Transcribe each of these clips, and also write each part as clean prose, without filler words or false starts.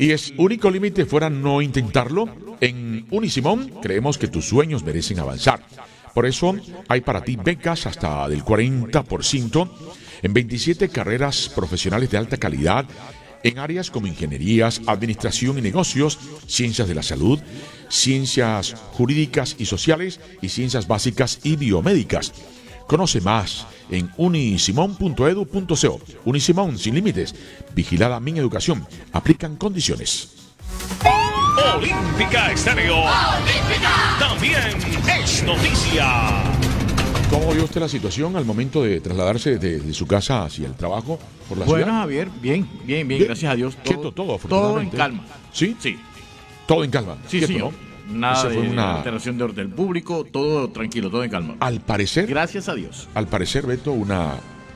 y es único límite fuera no intentarlo. En Unisimón creemos que tus sueños merecen avanzar. Por eso hay para ti becas hasta del 40% en 27 carreras profesionales de alta calidad en áreas como ingenierías, administración y negocios, ciencias de la salud, ciencias jurídicas y sociales y ciencias básicas y biomédicas. Conoce más en unisimon.edu.co. Unisimón, sin límites. Vigilada Mineducación. Aplican condiciones. Olímpica Estéreo. Olímpica. También es noticia. ¿Cómo vio usted la situación al momento de trasladarse de su casa hacia el trabajo por la ciudad? Bueno, Javier, bien, gracias a Dios. Todo, todo en calma. ¿Sí? Sí. Todo en calma. Sí, quieto, señor. ¿no? Nada de alteración de orden público, todo tranquilo, todo en calma. Al parecer, gracias a Dios. Al parecer, Beto, una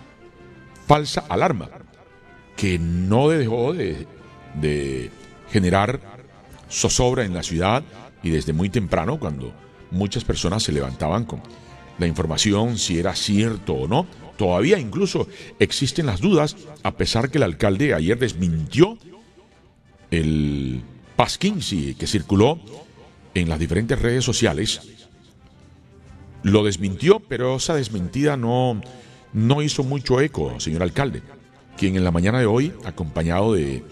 falsa alarma que no dejó de generar zozobra en la ciudad, y desde muy temprano, cuando muchas personas se levantaban con la información si era cierto o no. Todavía incluso existen las dudas, a pesar que el alcalde ayer desmintió el pasquín que circuló en las diferentes redes sociales. Lo desmintió, pero esa desmentida no hizo mucho eco, señor alcalde, quien en la mañana de hoy, acompañado de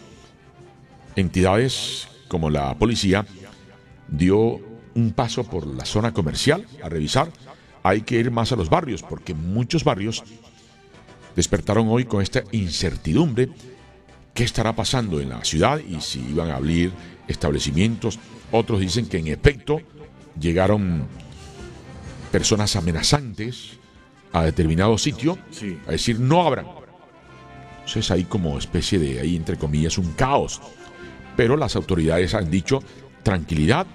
entidades como la policía, dio un paso por la zona comercial a revisar. Hay que ir más a los barrios, porque muchos barrios despertaron hoy con esta incertidumbre. ¿Qué estará pasando en la ciudad? Y si iban a abrir establecimientos. Otros dicen que en efecto llegaron personas amenazantes a determinado sitio, sí, a decir no abran. Entonces hay como especie de, ahí entre comillas, un caos. Pero las autoridades han dicho tranquilidad,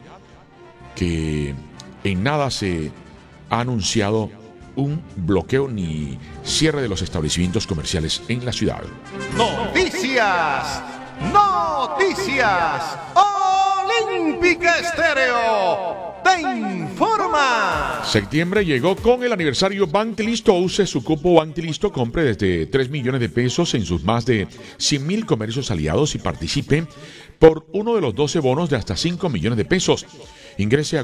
que en nada se ha anunciado un bloqueo ni cierre de los establecimientos comerciales en la ciudad. Noticias, Olímpica Estéreo te informa. Septiembre llegó con el aniversario Bantilisto. Use su cupo Bantilisto, compre desde 3 millones de pesos en sus más de 100,000 comercios aliados y participe por uno de los 12 bonos de hasta 5 millones de pesos. Ingrese a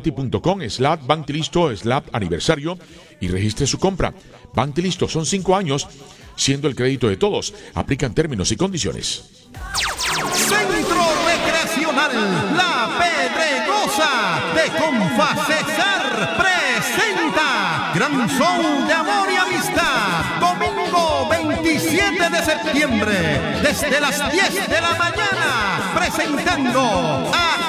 grupobanti.com/Bantilisto/aniversario y registre su compra. Bantilisto, son 5 años siendo el crédito de todos. Aplican términos y condiciones. Centro Recreacional La Pedregosa de Confacesar presenta Gran Show de Amor y Amistad, domingo 27 de septiembre, desde las 10 de la mañana, presentando a